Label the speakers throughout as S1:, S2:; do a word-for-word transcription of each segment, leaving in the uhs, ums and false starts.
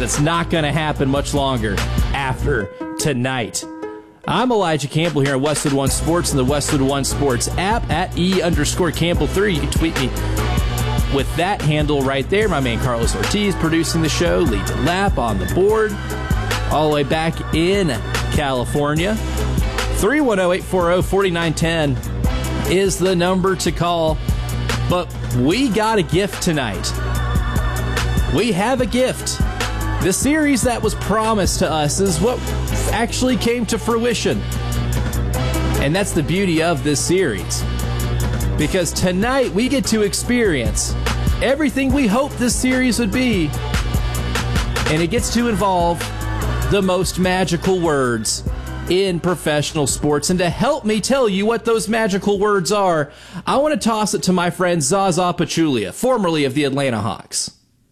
S1: it's not going to happen much longer after tonight. I'm Elijah Campbell here at Westwood One Sports and the Westwood One Sports app at E underscore Campbell three. You can tweet me with that handle right there. My man Carlos Ortiz producing the show. Lee Delap on the board. All the way back in California. three one zero, eight four zero, four nine one zero is the number to call. But we got a gift tonight. We have a gift. The series that was promised to us is what actually came to fruition. And that's the beauty of this series. Because tonight we get to experience everything we hoped this series would be. And it gets to involve the most magical words in professional sports. And to help me tell you what those magical words are, I want to toss it to my friend Zaza Pachulia, formerly of the Atlanta Hawks.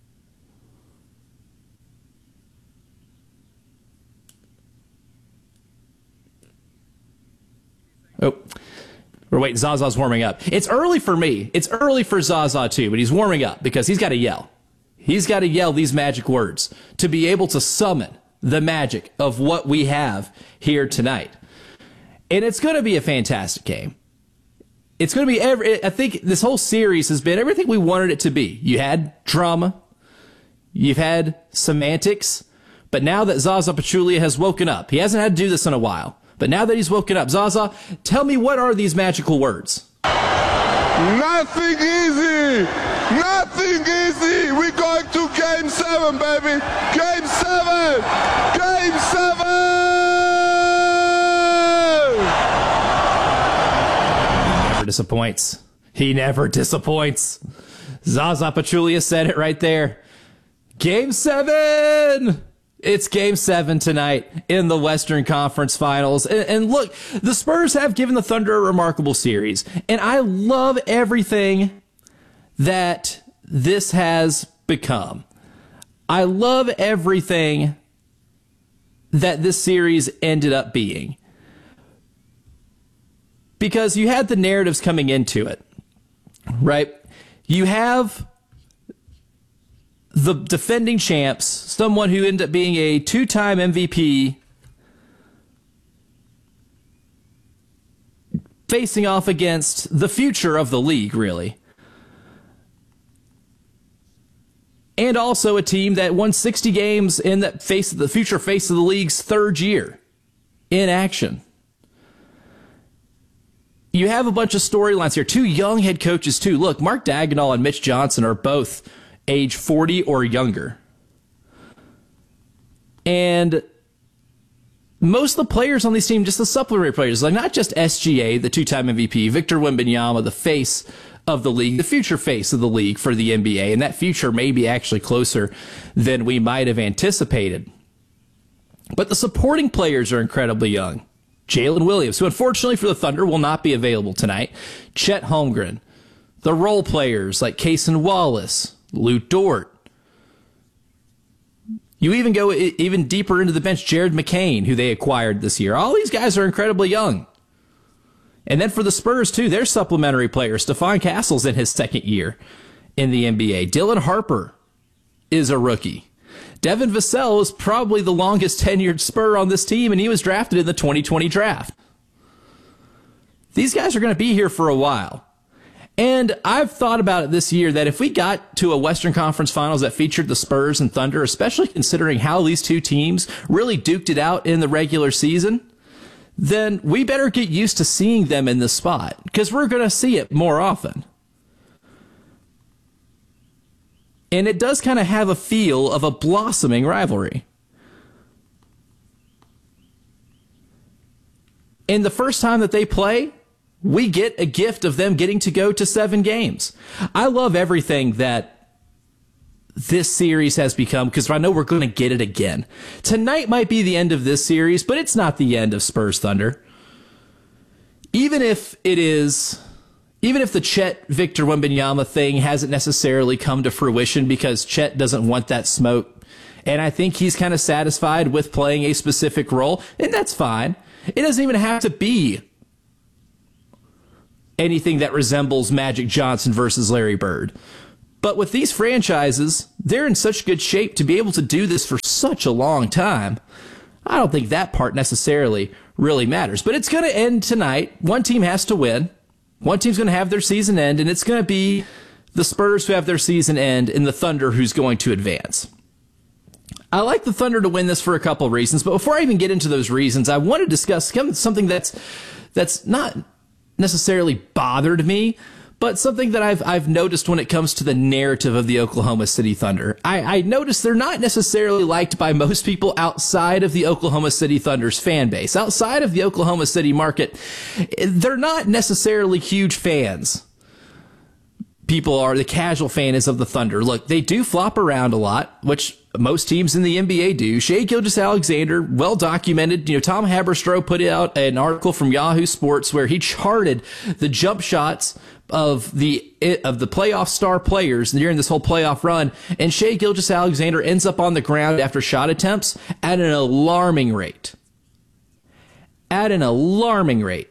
S1: Oh, we're waiting. Zaza's warming up. It's early for me. It's early for Zaza, too, but he's warming up because he's got to yell. He's got to yell these magic words to be able to summon the magic of what we have here tonight. And it's going to be a fantastic game. It's going to be every, I think this whole series has been everything we wanted it to be. You had drama. You've had semantics. But now that Zaza Pachulia has woken up, he hasn't had to do this in a while. But now that he's woken up, Zaza, tell me, what are these magical words?
S2: Nothing easy. Nothing easy. We're going to game seven, baby. Game seven. Game seven.
S1: He never disappoints. He never disappoints. Zaza Pachulia said it right there. Game seven. It's game seven tonight in the Western Conference Finals. And, and look, the Spurs have given the Thunder a remarkable series. And I love everything that this has become. I love everything that this series ended up being. Because you had the narratives coming into it, right? You have the defending champs, someone who ended up being a two-time M V P, facing off against the future of the league, really. And also a team that won sixty games in that face, the future face of the league's third year in action. You have a bunch of storylines here. Two young head coaches, too. Look, Mark Daigneault and Mitch Johnson are both age forty or younger. And most of the players on these teams, just the supplementary players, like not just S G A, the two-time M V P, Victor Wembanyama, the face of the league, the future face of the league for the N B A, and that future may be actually closer than we might have anticipated. But the supporting players are incredibly young. Jalen Williams, who unfortunately for the Thunder will not be available tonight. Chet Holmgren. The role players like Cason Wallace, Lou Dort. You even go even deeper into the bench, Jared McCain, who they acquired this year. All these guys are incredibly young. And then for the Spurs, too, they're supplementary players. Stephon Castle's in his second year in the N B A. Dylan Harper is a rookie. Devin Vassell is probably the longest tenured Spur on this team, and he was drafted in the twenty twenty draft. These guys are going to be here for a while. And I've thought about it this year that if we got to a Western Conference Finals that featured the Spurs and Thunder, especially considering how these two teams really duked it out in the regular season, then we better get used to seeing them in this spot because we're going to see it more often. And it does kind of have a feel of a blossoming rivalry. And the first time that they play, we get a gift of them getting to go to seven games. I love everything that this series has become because I know we're going to get it again. Tonight might be the end of this series, but it's not the end of Spurs Thunder. Even if it is, even if the Chet Victor Wembanyama thing hasn't necessarily come to fruition because Chet doesn't want that smoke, and I think he's kind of satisfied with playing a specific role, and that's fine. It doesn't even have to be anything that resembles Magic Johnson versus Larry Bird. But with these franchises, they're in such good shape to be able to do this for such a long time. I don't think that part necessarily really matters. But it's going to end tonight. One team has to win. One team's going to have their season end, and it's going to be the Spurs who have their season end and the Thunder who's going to advance. I like the Thunder to win this for a couple of reasons, but before I even get into those reasons, I want to discuss something that's that's not necessarily bothered me, but something that I've I've noticed when it comes to the narrative of the Oklahoma City Thunder. I, I noticed they're not necessarily liked by most people outside of the Oklahoma City Thunder's fan base. Outside of the Oklahoma City market, they're not necessarily huge fans. People are, the casual fan is of the Thunder. Look, they do flop around a lot, which most teams in the N B A do. Shai Gilgeous-Alexander, well documented. You know, Tom Haberstroh put out an article from Yahoo Sports where he charted the jump shots of the of the playoff star players during this whole playoff run, and Shai Gilgeous-Alexander ends up on the ground after shot attempts at an alarming rate. At an alarming rate.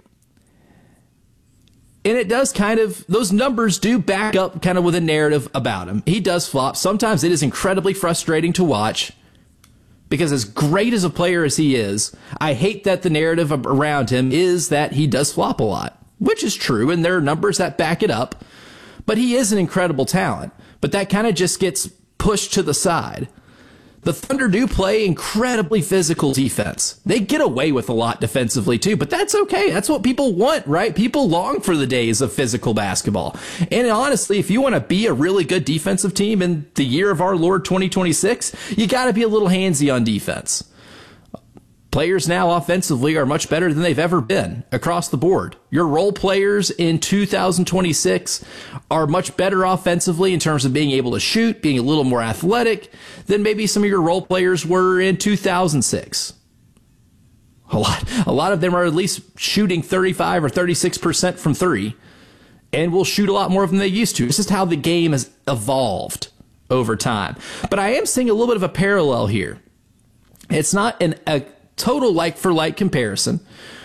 S1: And it does kind of, those numbers do back up kind of with a narrative about him. He does flop. Sometimes it is incredibly frustrating to watch because as great as a player as he is, I hate that the narrative around him is that he does flop a lot, which is true, and there are numbers that back it up. But he is an incredible talent. But that kind of just gets pushed to the side. The Thunder do play incredibly physical defense. They get away with a lot defensively too, but that's okay. That's what people want, right? People long for the days of physical basketball. And honestly, if you want to be a really good defensive team in the year of our Lord twenty twenty-six, you got to be a little handsy on defense. Players now offensively are much better than they've ever been across the board. Your role players in two thousand twenty-six are much better offensively in terms of being able to shoot, being a little more athletic than maybe some of your role players were in two thousand six. A lot, a lot of them are at least shooting thirty-five or thirty-six percent from three and will shoot a lot more than they used to. This is how the game has evolved over time. But I am seeing a little bit of a parallel here. It's not an, a total like-for-like comparison,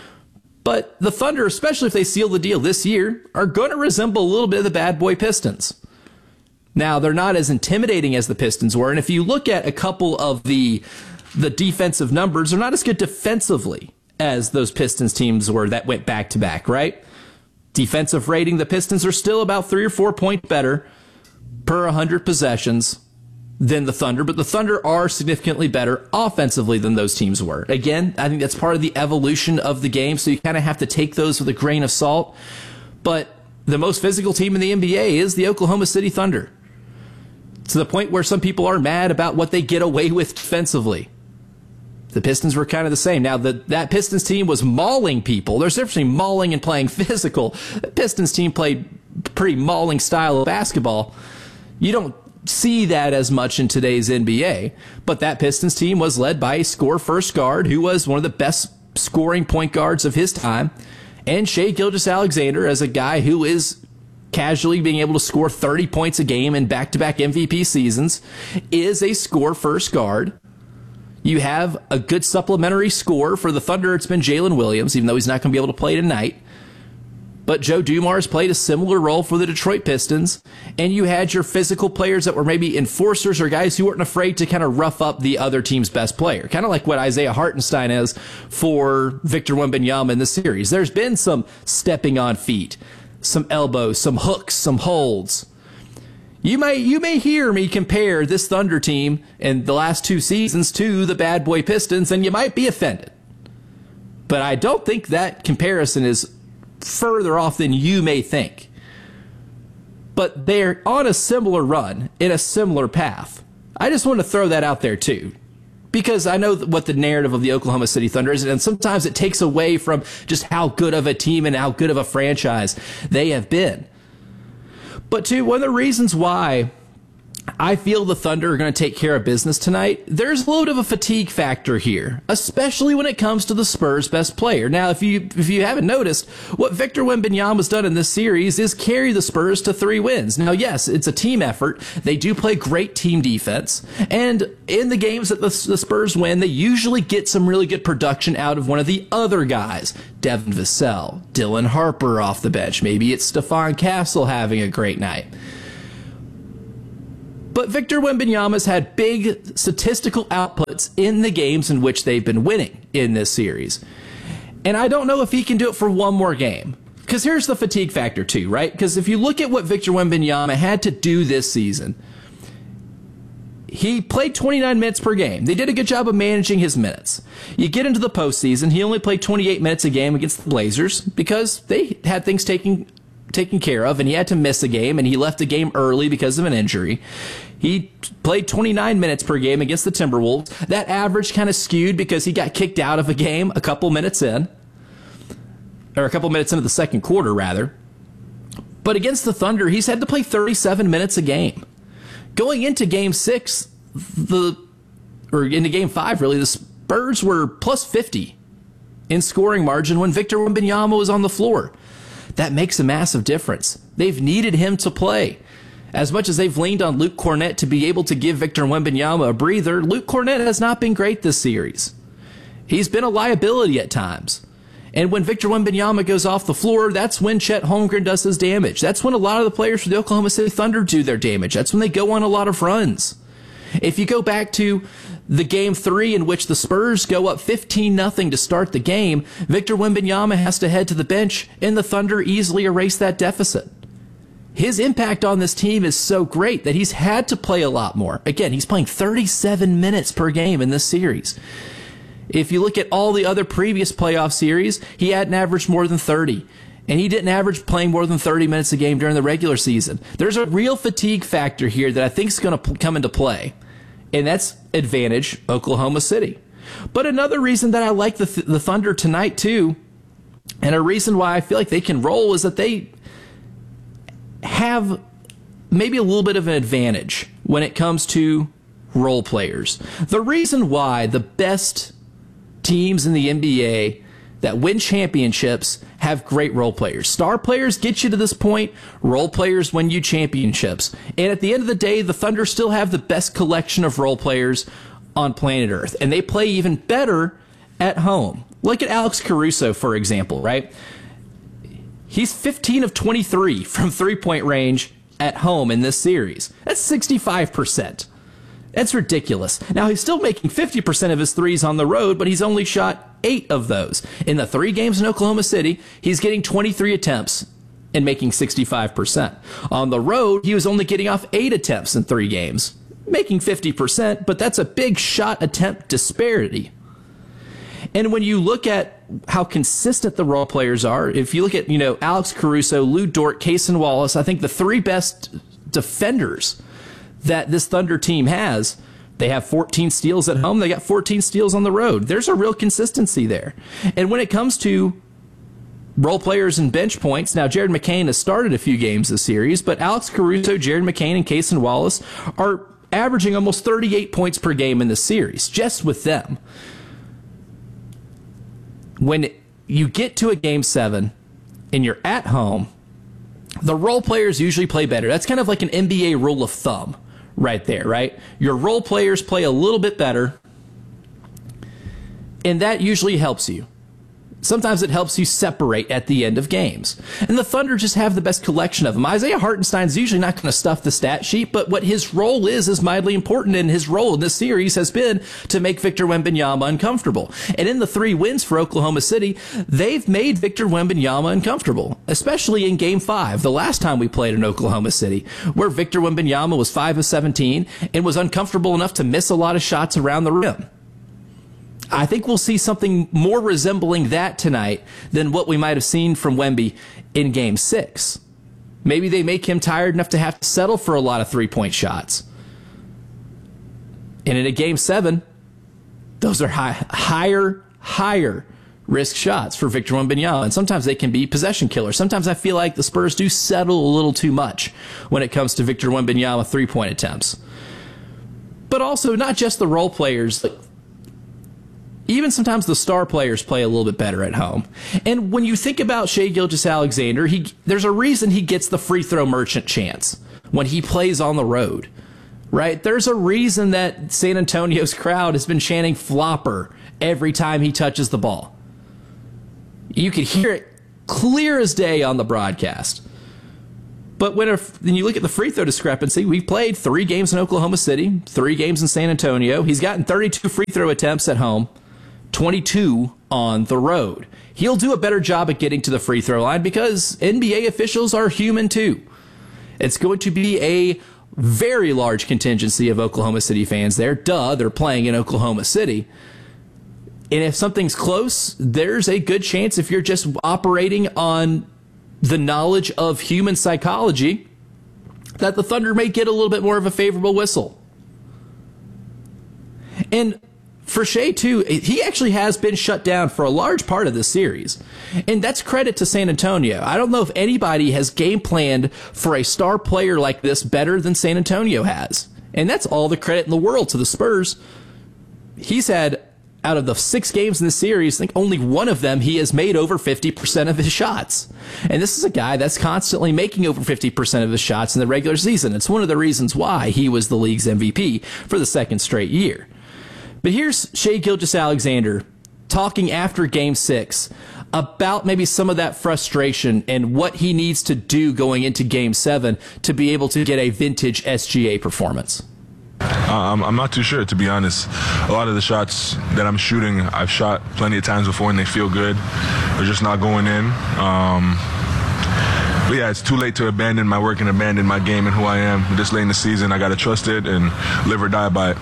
S1: but the Thunder, especially if they seal the deal this year, are going to resemble a little bit of the bad boy Pistons. Now, they're not as intimidating as the Pistons were, and if you look at a couple of the the defensive numbers, they're not as good defensively as those Pistons teams were that went back-to-back, right? Defensive rating, the Pistons are still about three or four points better per one hundred possessions than the Thunder, but the Thunder are significantly better offensively than those teams were. Again, I think that's part of the evolution of the game, so you kind of have to take those with a grain of salt. But the most physical team in the N B A is the Oklahoma City Thunder, to the point where some people are mad about what they get away with defensively. The Pistons were kind of the same. Now, the, that Pistons team was mauling people. There's a difference between mauling and playing physical. The Pistons team played pretty mauling style of basketball. You don't see that as much in today's N B A, but that Pistons team was led by a score-first guard who was one of the best scoring point guards of his time, and Shai Gilgeous-Alexander as a guy who is casually being able to score thirty points a game in back-to-back M V P seasons, is a score-first guard. You have a good supplementary scorer. For the Thunder, it's been Jalen Williams, even though he's not going to be able to play tonight. But Joe Dumars played a similar role for the Detroit Pistons, and you had your physical players that were maybe enforcers or guys who weren't afraid to kind of rough up the other team's best player, kind of like what Isaiah Hartenstein is for Victor Wembanyama in the series. There's been some stepping on feet, some elbows, some hooks, some holds. You may you may hear me compare this Thunder team in the last two seasons to the bad boy Pistons, and you might be offended. But I don't think that comparison is further off than you may think. But they're on a similar run, in a similar path. I just want to throw that out there too, because I know what the narrative of the Oklahoma City Thunder is, and sometimes it takes away from just how good of a team and how good of a franchise they have been. But too, one of the reasons why I feel the Thunder are going to take care of business tonight, there's a little bit of a fatigue factor here, especially when it comes to the Spurs' best player. Now, if you if you haven't noticed, what Victor Wembanyama's done in this series is carry the Spurs to three wins. Now, yes, it's a team effort. They do play great team defense. And in the games that the, the Spurs win, they usually get some really good production out of one of the other guys. Devin Vassell, Dylan Harper off the bench. Maybe it's Stephon Castle having a great night. But Victor Wembanyama's had big statistical outputs in the games in which they've been winning in this series. And I don't know if he can do it for one more game. Because here's the fatigue factor too, right? Because if you look at what Victor Wembanyama had to do this season, he played twenty-nine minutes per game. They did a good job of managing his minutes. You get into the postseason, he only played twenty-eight minutes a game against the Blazers because they had things taken taken care of, and he had to miss a game, and he left a game early because of an injury. He played twenty-nine minutes per game against the Timberwolves. That average kind of skewed because he got kicked out of a game a couple minutes in, or a couple minutes into the second quarter, rather. But against the Thunder, he's had to play thirty-seven minutes a game. Going into game six, the or into game five, really, the Spurs were plus fifty in scoring margin when Victor Wembanyama was on the floor. That makes a massive difference. They've needed him to play. As much as they've leaned on Luke Kornet to be able to give Victor Wembanyama a breather, Luke Kornet has not been great this series. He's been a liability at times. And when Victor Wembanyama goes off the floor, that's when Chet Holmgren does his damage. That's when a lot of the players for the Oklahoma City Thunder do their damage. That's when they go on a lot of runs. If you go back to the game three in which the Spurs go up fifteen nothing to start the game, Victor Wembanyama has to head to the bench, and the Thunder easily erase that deficit. His impact on this team is so great that he's had to play a lot more. Again, he's playing thirty-seven minutes per game in this series. If you look at all the other previous playoff series, he hadn't averaged more than thirty. And he didn't average playing more than thirty minutes a game during the regular season. There's a real fatigue factor here that I think is going to come into play. And that's advantage Oklahoma City. But another reason that I like the, th- the Thunder tonight, too, and a reason why I feel like they can roll, is that they have maybe a little bit of an advantage when it comes to role players. The reason why the best teams in the N B A that win championships have great role players. Star players get you to this point. Role players win you championships. And at the end of the day, the Thunder still have the best collection of role players on planet Earth. And they play even better at home. Look at Alex Caruso, for example, right? He's fifteen of twenty-three from three-point range at home in this series. That's sixty-five percent. That's ridiculous. Now, he's still making fifty percent of his threes on the road, but he's only shot eight of those. In the three games in Oklahoma City, he's getting twenty-three attempts and making sixty-five percent. On the road, he was only getting off eight attempts in three games, making fifty percent, but that's a big shot attempt disparity. And when you look at how consistent the role players are, if you look at, you know, Alex Caruso, Lou Dort, Cason Wallace, I think the three best defenders that this Thunder team has, they have fourteen steals at home, they got fourteen steals on the road. There's a real consistency there. And when it comes to role players and bench points, now Jared McCain has started a few games this series, but Alex Caruso, Jared McCain, and Cason Wallace are averaging almost thirty-eight points per game in this series, just with them. When you get to a game seven and you're at home, the role players usually play better. That's kind of like an N B A rule of thumb right there, right? Your role players play a little bit better, and that usually helps you. Sometimes it helps you separate at the end of games. And the Thunder just have the best collection of them. Isaiah Hartenstein's usually not going to stuff the stat sheet, but what his role is is mildly important, and his role in this series has been to make Victor Wembanyama uncomfortable. And in the three wins for Oklahoma City, they've made Victor Wembanyama uncomfortable, especially in Game five, the last time we played in Oklahoma City, where Victor Wembanyama was five of seventeen and was uncomfortable enough to miss a lot of shots around the rim. I think we'll see something more resembling that tonight than what we might have seen from Wemby in Game six. Maybe they make him tired enough to have to settle for a lot of three-point shots. And in a Game seven, those are high, higher, higher risk shots for Victor Wembanyama. And sometimes they can be possession killers. Sometimes I feel like the Spurs do settle a little too much when it comes to Victor Wembanyama three-point attempts. But also, not just the role players, like, even sometimes the star players play a little bit better at home. And when you think about Shai Gilgeous-Alexander, he, there's a reason he gets the free throw merchant chance when he plays on the road, right? There's a reason that San Antonio's crowd has been chanting flopper every time he touches the ball. You could hear it clear as day on the broadcast. But when, a, when you look at the free throw discrepancy, we've played three games in Oklahoma City, three games in San Antonio. He's gotten thirty-two free throw attempts at home, twenty-two on the road. He'll do a better job at getting to the free throw line because N B A officials are human too. It's going to be a very large contingency of Oklahoma City fans there. Duh, they're playing in Oklahoma City. And if something's close, there's a good chance, if you're just operating on the knowledge of human psychology, that the Thunder may get a little bit more of a favorable whistle. And for Shai, too, he actually has been shut down for a large part of this series. And that's credit to San Antonio. I don't know if anybody has game planned for a star player like this better than San Antonio has. And that's all the credit in the world to the Spurs. He's had, out of the six games in the series, I think only one of them he has made over fifty percent of his shots. And this is a guy that's constantly making over fifty percent of his shots in the regular season. It's one of the reasons why he was the league's M V P for the second straight year. But here's Shai Gilgeous-Alexander talking after Game six about maybe some of that frustration and what he needs to do going into Game seven to be able to get a vintage S G A performance.
S3: Uh, I'm, I'm not too sure, to be honest. A lot of the shots that I'm shooting, I've shot plenty of times before and they feel good. They're just not going in. Um, but yeah, it's too late to abandon my work and abandon my game and who I am. This late in the season, I got to trust it and live or die by it.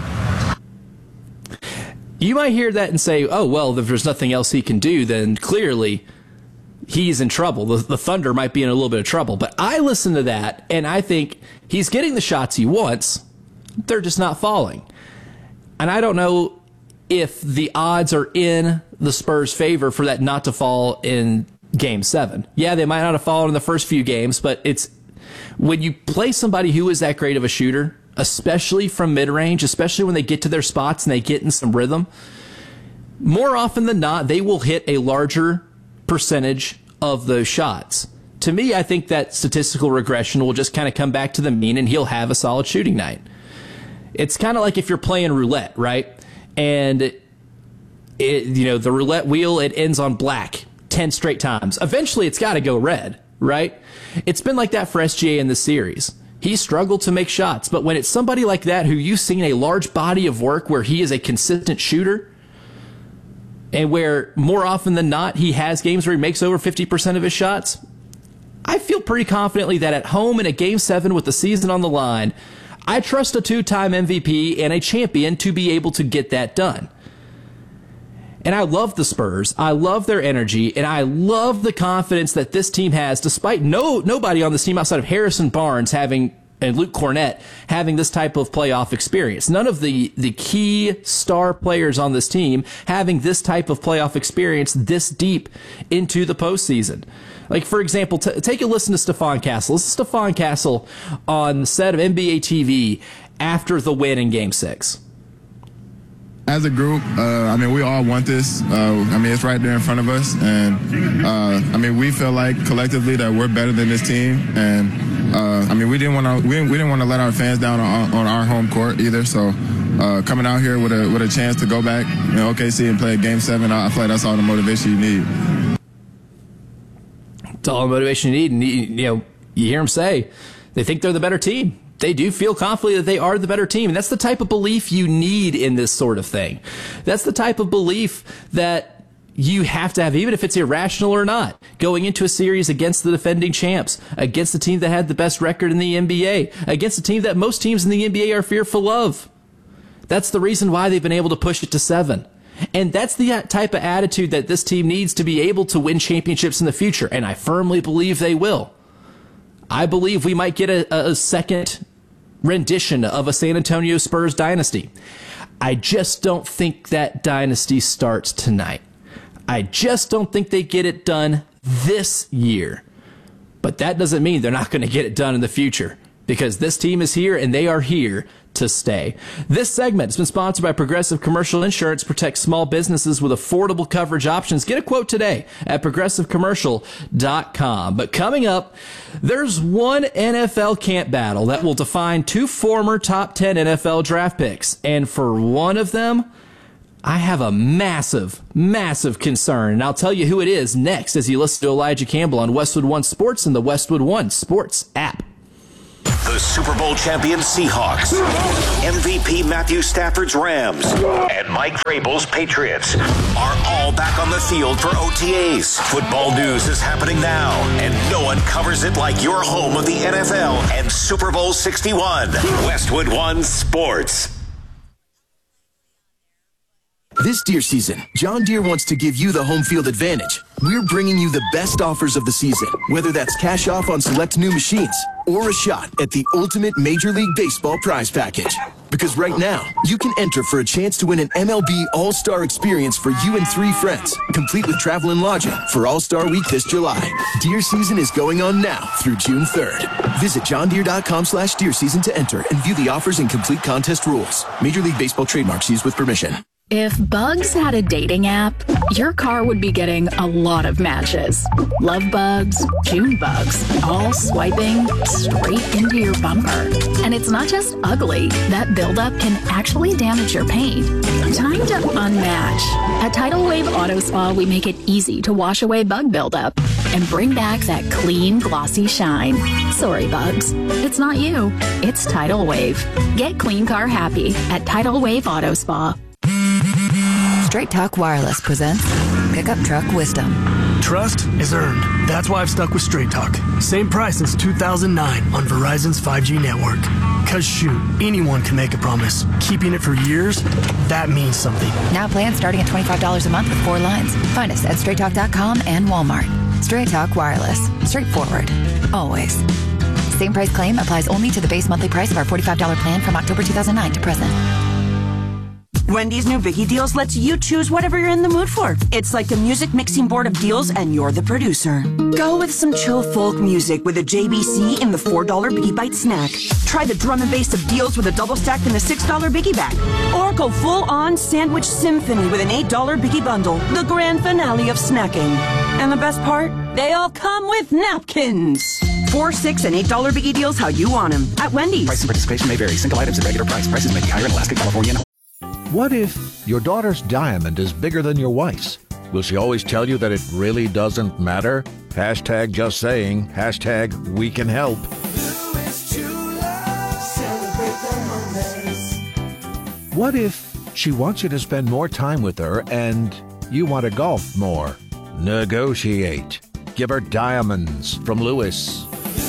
S1: You might hear that and say, oh, well, if there's nothing else he can do, then clearly he's in trouble. The, the Thunder might be in a little bit of trouble. But I listen to that, and I think he's getting the shots he wants. They're just not falling. And I don't know if the odds are in the Spurs' favor for that not to fall in Game seven. Yeah, they might not have fallen in the first few games, but it's when you play somebody who is that great of a shooter, especially from mid-range, especially when they get to their spots and they get in some rhythm, more often than not, they will hit a larger percentage of those shots. To me, I think that statistical regression will just kind of come back to the mean and he'll have a solid shooting night. It's kind of like if you're playing roulette, right? And it, you know, the roulette wheel, it ends on black ten straight times. Eventually, it's got to go red, right? It's been like that for S G A in this series. He struggled to make shots, but when it's somebody like that who you've seen a large body of work where he is a consistent shooter, and where more often than not he has games where he makes over fifty percent of his shots, I feel pretty confidently that at home in a Game seven with the season on the line, I trust a two-time M V P and a champion to be able to get that done. And I love the Spurs. I love their energy, and I love the confidence that this team has, despite no nobody on this team outside of Harrison Barnes having and Luke Cornett having this type of playoff experience. None of the, the key star players on this team having this type of playoff experience this deep into the postseason. Like, for example, t- take a listen to Stephon Castle. This is Stephon Castle on the set of N B A T V after the win in Game six.
S4: As a group, uh, I mean, we all want this. Uh, I mean, it's right there in front of us. And, uh, I mean, we feel like collectively that we're better than this team. And, uh, I mean, we didn't want to we didn't, we didn't want to let our fans down on, on our home court either. So uh, coming out here with a with a chance to go back, you know, O K C and play a Game seven, I feel like that's all the motivation you need.
S1: It's all the motivation you need. And, you know, you hear them say they think they're the better team. They do feel confidently that they are the better team. And that's the type of belief you need in this sort of thing. That's the type of belief that you have to have, even if it's irrational or not, going into a series against the defending champs, against the team that had the best record in the N B A, against a team that most teams in the N B A are fearful of. That's the reason why they've been able to push it to seven. And that's the type of attitude that this team needs to be able to win championships in the future. And I firmly believe they will. I believe we might get a, a second rendition of a San Antonio Spurs dynasty. I just don't think that dynasty starts tonight. I just don't think they get it done this year. But that doesn't mean they're not going to get it done in the future, because this team is here and they are here to stay. This segment has been sponsored by Progressive Commercial Insurance. Protect small businesses with affordable coverage options. Get a quote today at progressive commercial dot com. But coming up, there's one N F L camp battle that will define two former top ten N F L draft picks. And for one of them, I have a massive, massive concern. And I'll tell you who it is next as you listen to Elijah Campbell on Westwood One Sports and the Westwood One Sports app.
S5: The Super Bowl champion Seahawks, M V P Matthew Stafford's Rams, and Mike Vrabel's Patriots are all back on the field for O T As. Football news is happening now, and no one covers it like your home of the N F L and Super Bowl sixty-one. Westwood One Sports.
S6: This Deere season, John Deere wants to give you the home field advantage. We're bringing you the best offers of the season, whether that's cash off on select new machines or a shot at the ultimate Major League Baseball prize package. Because right now, you can enter for a chance to win an M L B All-Star experience for you and three friends, complete with travel and lodging for All-Star Week this July. Deere season is going on now through June third. Visit johndeere.com slash deer season to enter and view the offers and complete contest rules. Major League Baseball trademarks used with permission.
S7: If Bugs had a dating app, your car would be getting a lot of matches. Love bugs, June bugs, all swiping straight into your bumper. And it's not just ugly. That buildup can actually damage your paint. Time to unmatch. At Tidal Wave Auto Spa, we make it easy to wash away bug buildup and bring back that clean, glossy shine. Sorry, bugs. It's not you. It's Tidal Wave. Get clean car happy at Tidal Wave Auto Spa.
S8: Straight Talk Wireless presents Pickup Truck Wisdom.
S9: Trust is earned. That's why I've stuck with Straight Talk. Same price since two thousand nine on Verizon's five G network. Cause shoot, anyone can make a promise. Keeping it for years, that means something.
S8: Now plans starting at twenty-five dollars a month with four lines. Find us at straight talk dot com and Walmart. Straight Talk Wireless. Straightforward. Always. Same price claim applies only to the base monthly price of our forty-five dollars plan from October two thousand nine to present.
S10: Wendy's new Biggie Deals lets you choose whatever you're in the mood for. It's like a music mixing board of deals, and you're the producer. Go with some chill folk music with a J B C in the four dollar Biggie Bite snack. Try the drum and bass of deals with a double stack in the six dollar Biggie Bag. Or go full-on sandwich symphony with an eight dollar Biggie Bundle, the grand finale of snacking. And the best part? They all come with napkins. Four, six, and eight dollar Biggie Deals how you want them at Wendy's.
S11: Price and participation may vary. Single items at regular price. Prices may be higher in Alaska, California, and
S12: what if your daughter's diamond is bigger than your wife's? Will she always tell you that it really doesn't matter? Hashtag just saying. Hashtag we can help. What if she wants you to spend more time with her and you want to golf more? Negotiate. Give her diamonds from Lewis.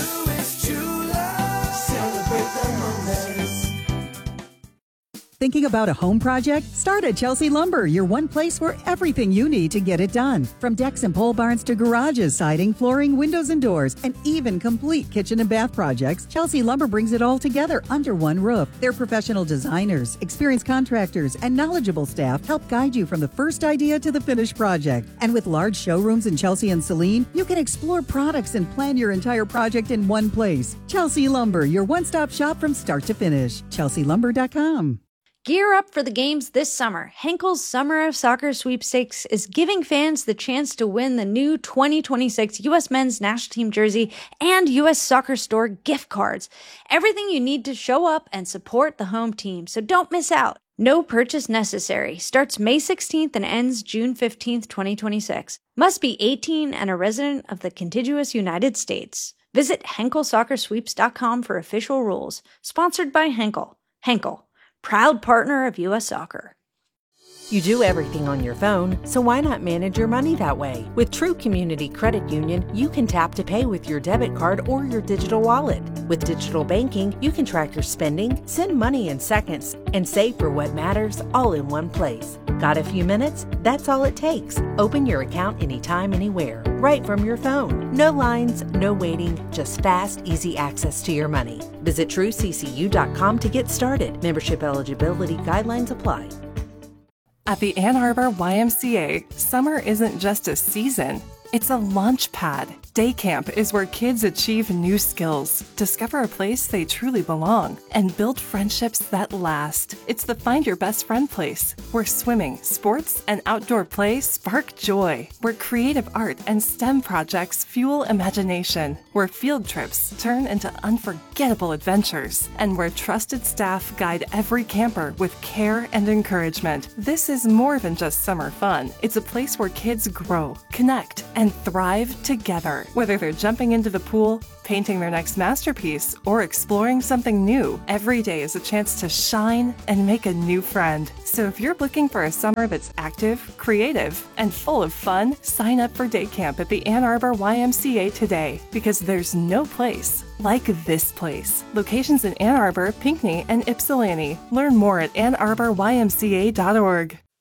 S13: Thinking about a home project? Start at Chelsea Lumber, your one place for everything you need to get it done. From decks and pole barns to garages, siding, flooring, windows and doors, and even complete kitchen and bath projects, Chelsea Lumber brings it all together under one roof. Their professional designers, experienced contractors, and knowledgeable staff help guide you from the first idea to the finished project. And with large showrooms in Chelsea and Saline, you can explore products and plan your entire project in one place. Chelsea Lumber, your one-stop shop from start to finish. Chelsea Lumber dot com.
S14: Gear up for the games this summer. Henkel's Summer of Soccer Sweepstakes is giving fans the chance to win the new twenty twenty-six U S Men's National Team jersey and U S Soccer Store gift cards. Everything you need to show up and support the home team, so don't miss out. No purchase necessary. Starts May sixteenth and ends June fifteenth, twenty twenty-six. Must be eighteen and a resident of the contiguous United States. Visit Henkel Soccer Sweeps dot com for official rules. Sponsored by Henkel. Henkel, proud partner of U S Soccer.
S15: You do everything on your phone, so why not manage your money that way? With True Community Credit Union, you can tap to pay with your debit card or your digital wallet. With digital banking, you can track your spending, send money in seconds, and save for what matters all in one place. Got a few minutes? That's all it takes. Open your account anytime, anywhere, right from your phone. No lines, no waiting, just fast, easy access to your money. Visit true c c u dot com to get started. Membership eligibility guidelines apply.
S16: At the Ann Arbor Y M C A, summer isn't just a season, it's a launch pad. Day camp is where kids achieve new skills, discover a place they truly belong, and build friendships that last. It's the Find Your Best Friend place, where swimming, sports, and outdoor play spark joy, where creative art and STEM projects fuel imagination, where field trips turn into unforgettable adventures, and where trusted staff guide every camper with care and encouragement. This is more than just summer fun. It's a place where kids grow, connect, and and thrive together. Whether they're jumping into the pool, painting their next masterpiece, or exploring something new, every day is a chance to shine and make a new friend. So if you're looking for a summer that's active, creative, and full of fun, sign up for day camp at the Ann Arbor Y M C A today, because there's no place like this place. Locations in Ann Arbor, Pinckney, and Ypsilanti. Learn more at ann arbor y m c a dot org.